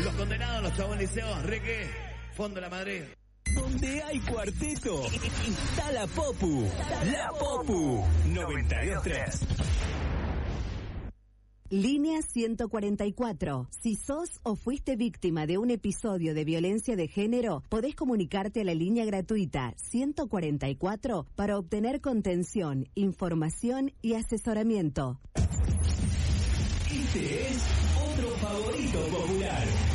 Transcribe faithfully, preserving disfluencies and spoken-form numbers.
Los condenados, los chabones liceos, Reque, Fondo La Madrid. Donde hay cuarteto, está la Popu. La Popu noventa y dos tres. Línea ciento cuarenta y cuatro. Si sos o fuiste víctima de un episodio de violencia de género, podés comunicarte a la línea gratuita ciento cuarenta y cuatro para obtener contención, información y asesoramiento. Este es otro favorito popular.